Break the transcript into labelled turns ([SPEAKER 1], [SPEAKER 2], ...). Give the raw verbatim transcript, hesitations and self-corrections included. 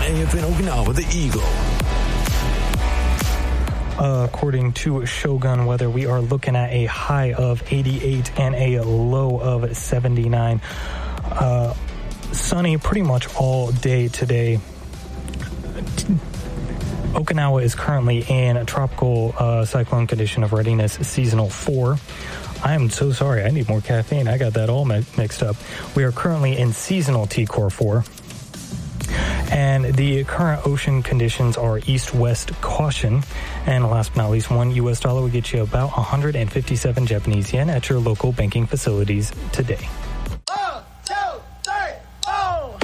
[SPEAKER 1] A F in Okinawa, the Eagle.
[SPEAKER 2] Uh, according to Shogun Weather, we are looking at a high of eighty-eight and a low of seventy-nine. Uh, sunny pretty much all day today. Okinawa is currently in a tropical uh, cyclone condition of readiness seasonal four. I am so sorry. I need more caffeine. I got that all mi- mixed up. We are currently in seasonal T Core four. And the current ocean conditions are east-west caution. And last but not least, one U S dollar will get you about one hundred fifty-seven Japanese yen at your local banking facilities today.